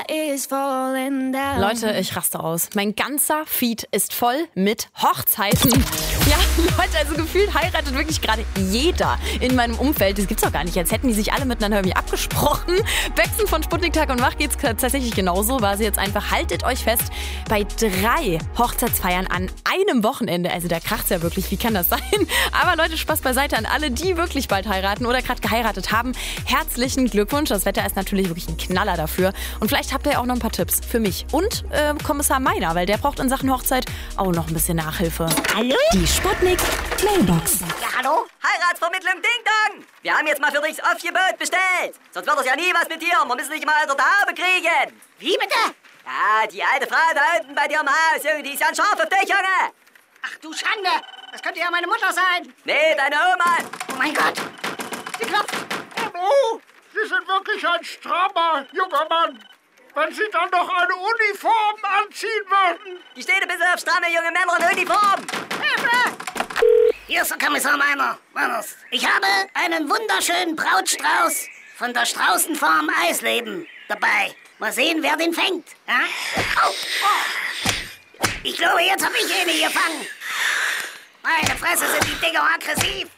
Leute, ich raste aus. Mein ganzer Feed ist voll mit Hochzeiten. Ja, Leute, also gefühlt heiratet wirklich gerade jeder in meinem Umfeld. Das gibt's doch gar nicht. Jetzt hätten die sich alle miteinander irgendwie abgesprochen. Bexen von Sputnik Tag und Wach geht's tatsächlich genauso. War sie jetzt einfach, haltet euch fest, bei 3 Hochzeitsfeiern an einem Wochenende. Also da kracht's ja wirklich. Wie kann das sein? Aber Leute, Spaß beiseite an alle, die wirklich bald heiraten oder gerade geheiratet haben. Herzlichen Glückwunsch. Das Wetter ist natürlich wirklich ein Knaller dafür. Und vielleicht habt ihr ja auch noch ein paar Tipps für mich und Kommissar Meiner, weil der braucht in Sachen Hochzeit auch noch ein bisschen Nachhilfe. Hallo? Die Sputnik Mailbox. Ja, hallo? Heiratsvermittlung Ding Dong! Wir haben jetzt mal für dich das Aufgebot bestellt. Sonst wird das ja nie was mit dir. Wir müssen dich mal unter der Haube kriegen. Wie bitte? Ja, die alte Frau da unten bei dir im Haus, Junge, die ist ja ein Schaf auf dich, Junge. Ach du Schande! Das könnte ja meine Mutter sein. Nee, deine Oma. Oh mein Gott! Sie klopft! Oh, Sie sind wirklich ein strammer junger Mann. Wenn Sie dann noch eine Uniform anziehen würden. Die steht ein bisschen auf stramme junge Männer in Uniform. Hier ist der Kommissar Meiner. Ich habe einen wunderschönen Brautstrauß von der Straußenfarm Eisleben dabei. Mal sehen, wer den fängt. Ja? Oh, oh. Ich glaube, jetzt habe ich eine gefangen. Meine Fresse, sind die Dinger aggressiv.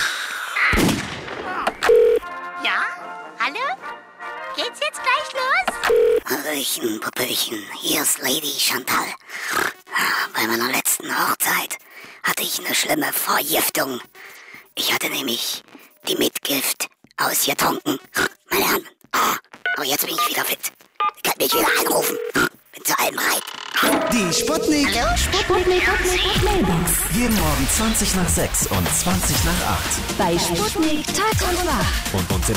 Ja? Hallo? Geht's jetzt gleich los? Hallöchen, Popöchen, hier ist Lady Chantal. Bei meiner letzten Hochzeit hatte ich eine schlimme Vergiftung. Ich hatte nämlich die Mitgift ausgetrunken. Meine Herren, aber jetzt bin ich wieder fit. Ihr könnt mich wieder anrufen. Bin zu allem bereit. Die Sputnik. Hallo? Sputnik Mailbox. Jeden Morgen 20 nach 6 und 20 nach 8. Bei Sputnik Tag und Wach. Und uns